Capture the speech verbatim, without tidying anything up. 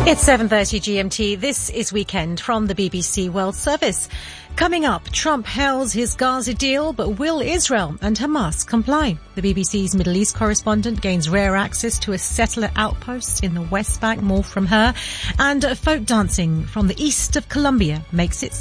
It's seven thirty G M T. This is Weekend from the B B C World Service. Coming up, Trump hails his Gaza deal, but will Israel and Hamas comply? The B B C's Middle East correspondent gains rare access to a settler outpost in the West Bank. More from her. And folk dancing from the east of Colombia makes its